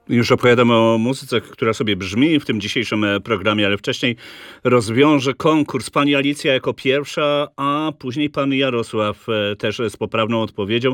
Już opowiadam o muzyce, która sobie brzmi w tym dzisiejszym programie, ale wcześniej rozwiążę konkurs. Pani Alicja jako pierwsza, a później pan Jarosław też z poprawną odpowiedzią.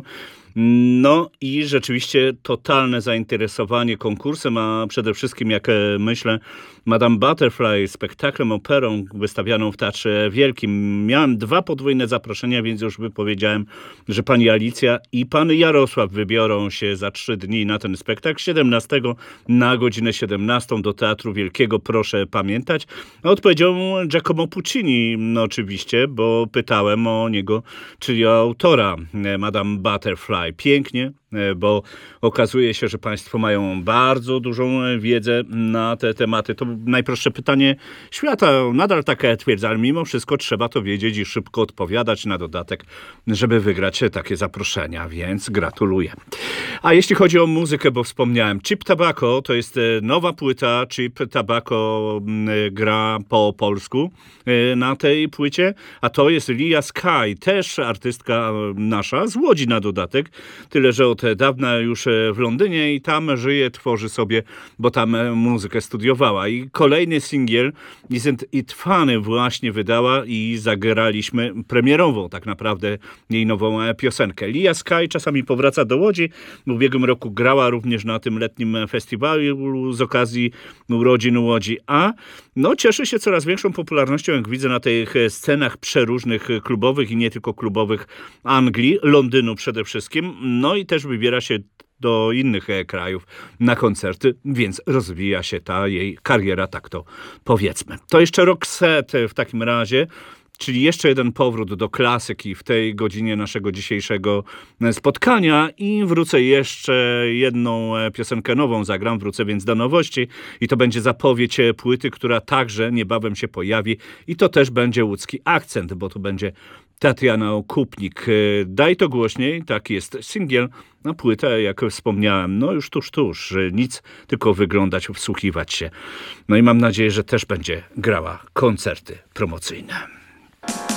No i rzeczywiście totalne zainteresowanie konkursem, a przede wszystkim, jak myślę, Madame Butterfly, spektaklem, operą wystawianą w Teatrze Wielkim. Miałem 2 podwójne zaproszenia, więc już wypowiedziałem, że pani Alicja i pan Jarosław wybiorą się za 3 dni na ten spektakl. 17 na godzinę 17 do Teatru Wielkiego, proszę pamiętać. Odpowiedzią Giacomo Puccini, no oczywiście, bo pytałem o niego, czyli o autora Madame Butterfly. Pięknie, bo okazuje się, że państwo mają bardzo dużą wiedzę na te tematy. To najprostsze pytanie świata. Nadal takie twierdzę, ale mimo wszystko trzeba to wiedzieć i szybko odpowiadać na dodatek, żeby wygrać takie zaproszenia, więc gratuluję. A jeśli chodzi o muzykę, bo wspomniałem, Cheap Tobacco to jest nowa płyta. Cheap Tobacco gra po polsku na tej płycie, a to jest Lia Sky, też artystka nasza, z Łodzi na dodatek, tyle że od dawna już w Londynie i tam żyje, tworzy sobie, bo tam muzykę studiowała. I kolejny singiel Isn't It Funny właśnie wydała i zagraliśmy premierową tak naprawdę jej nową piosenkę. Lia Sky czasami powraca do Łodzi. W ubiegłym roku grała również na tym letnim festiwalu z okazji urodzin Łodzi, a no cieszy się coraz większą popularnością, jak widzę, na tych scenach przeróżnych klubowych i nie tylko klubowych Anglii, Londynu przede wszystkim. No i też wybiera się do innych krajów na koncerty, więc rozwija się ta jej kariera, tak to powiedzmy. To jeszcze Roxette w takim razie, czyli jeszcze jeden powrót do klasyki w tej godzinie naszego dzisiejszego spotkania i wrócę jeszcze jedną piosenkę nową zagram, wrócę więc do nowości i to będzie zapowiedź płyty, która także niebawem się pojawi i to też będzie łódzki akcent, bo tu będzie Tatiana Okupnik. Daj to głośniej, tak jest singiel, na płytę, jak wspomniałem, no już tuż, nic, tylko wyglądać, wsłuchiwać się. No i mam nadzieję, że też będzie grała koncerty promocyjne.